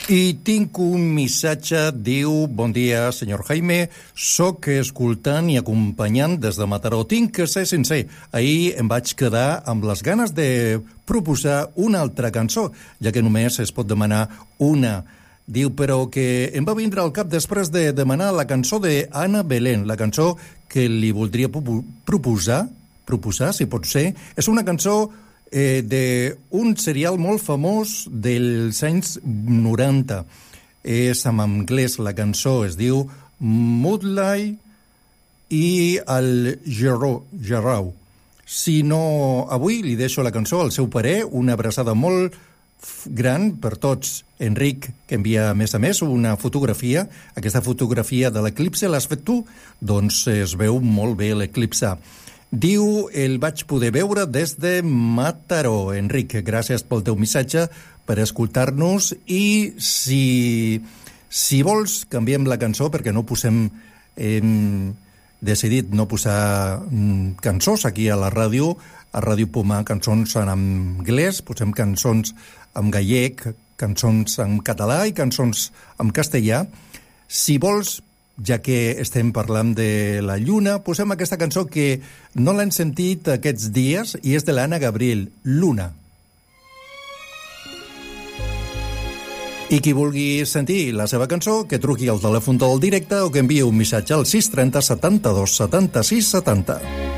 I tinc un missatge, diu: bon dia, senyor Jaime, soc escoltant i acompanyant des de Mataró. Tinc que ser sincer, ahir em vaig quedar amb les ganes de proposar una altra cançó, ja que només es pot demanar una. Diu, però que em va vindre al cap després de demanar la cançó d'Anna Belén, la cançó que li voldria proposar, si pot ser. És una cançó d'un serial molt famós dels anys 90. És en anglès, la cançó es diu Moonlight i el Jarrau. Si no, avui li deixo la cançó al seu parer, una abraçada molt gran per tots. Enric, que envia a més una fotografia. Aquesta fotografia de l'eclipse l'has fet tu? Doncs es veu molt bé l'eclipse. Diu, el vaig poder veure des de Mataró. Enric, gràcies pel teu missatge, per escoltar-nos, i si vols canviem la cançó, perquè no posem, hem decidit no posar cançons aquí a la ràdio, a Ràdio Poma, cançons en anglès, posem cançons en gallec, cançons en català i cançons en castellà. Si vols, ja que estem parlant de la lluna, posem aquesta cançó que no l'hem sentit aquests dies i és de l'Anna Gabriel, Luna. I qui vulgui sentir la seva cançó, que truqui al telèfon del directe o que enviï un missatge al 630 72 76 70.